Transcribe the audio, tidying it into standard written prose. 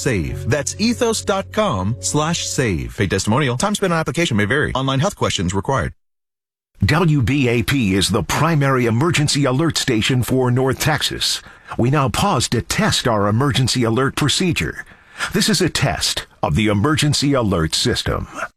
ethos.com/save. That's ethos.com/save. Paid testimonial. Time spent on application may vary. Online health questions required. WBAP is the primary emergency alert station for North Texas. We now pause to test our emergency alert procedure. This is a test of the emergency alert system.